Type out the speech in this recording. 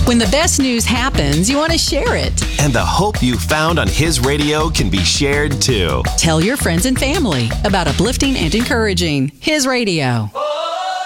When the best news happens, you want to share it. And the hope you found on His Radio can be shared too. Tell your friends and family about uplifting and encouraging His Radio.